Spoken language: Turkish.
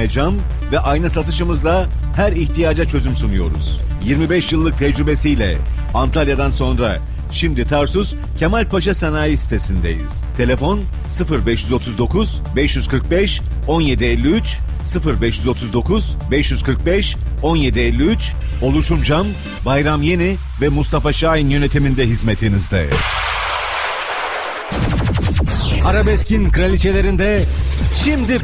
üstüne cam ve ayna satışımızla her ihtiyaca çözüm sunuyoruz. 25 yıllık tecrübesiyle Antalya'dan sonra şimdi Tarsus Kemalpaşa Sanayi sitesindeyiz. Telefon 0539 545 1753 0539 545 1753. Oluşum Cam, Bayram Yeni ve Mustafa Şahin yönetiminde hizmetinizde. Arabeskin kraliçelerinde şimdi